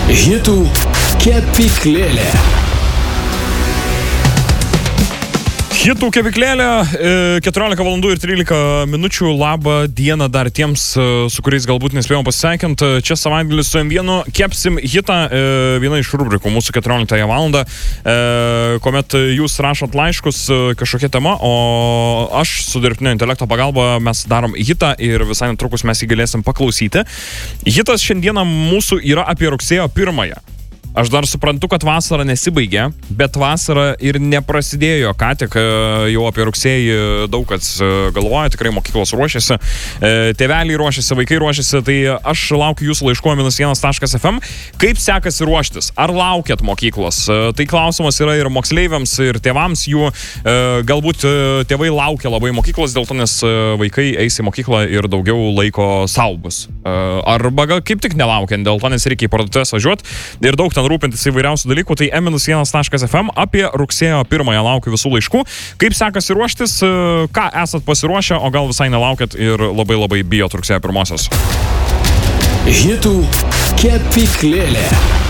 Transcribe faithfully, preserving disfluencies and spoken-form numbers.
Hitų kepyklėlė. Hitų kepyklėlė, keturiolika valandų ir trylika minučių. Labą dieną dar tiems, su kuriais galbūt nespėjom pasisveikinti. Čia savaitgalis su M vienu. Kepsim hitą, viena iš rubrikų mūsų keturioliktąją valandą, kuomet jūs rašot laiškus kažkokia tema, o aš su dirbtinio intelekto pagalba mes darom hitą ir visai netrukus mes jį galėsim paklausyti. Hitas šiandieną mūsų yra apie rugsėjo pirmąją. Aš dar suprantu, kad vasara nesibaigė, bet vasara ir neprasidėjo. Ką tik jau apie rugsėjį daug kas galvoja, tikrai mokyklos ruošiasi, tėveliai ruošiasi, vaikai ruošiasi, tai aš laukiu jūsų laiškų minus vienas taškas ef em. Kaip sekasi ruoštis? Ar laukiat mokyklos? Tai klausimas yra ir moksleiviams, ir tėvams jų. Galbūt tėvai laukia labai mokyklos, dėl to, nes vaikai eis į mokyklą ir daugiau laiko sau bus. Arba gal kaip tik nelaukiant, dėl to, nes reikia į parduotuvės važiuoti ir daug ten rūpintis įvairiausių dalykų. Tai em minus vienas taškas ef em apie rugsėjo pirmąją laukiu visų laiškų. Kaip sekasi ruoštis, ką esat pasiruošę, o gal visai nelaukiat ir labai labai bijot rugsėjo pirmosios. Hitų kepyklėlė.